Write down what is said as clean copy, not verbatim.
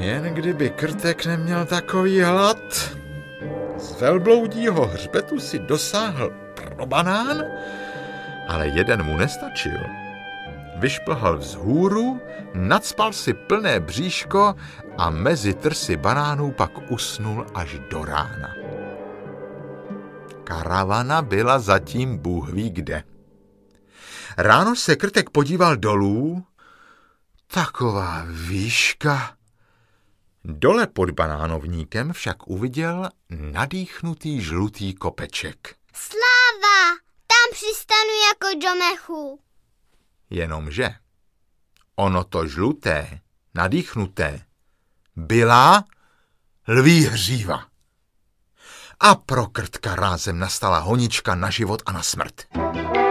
Jen kdyby Krtek neměl takový hlad. Z velbloudího hřbetu si dosáhl pro banán, ale jeden mu nestačil. Vyšplhal vzhůru, nacpal si plné bříško a mezi trsy banánů pak usnul až do rána. Karavana byla zatím Bůh ví kde. Ráno se Krtek podíval dolů. Taková výška. Dole pod banánovníkem však uviděl nadýchnutý žlutý kopeček. Sláva! Tam přistanu jako do mechu. Jenomže ono to žluté, nadýchnuté, byla lví hříva. A pro Krtka rázem nastala honička na život a na smrt.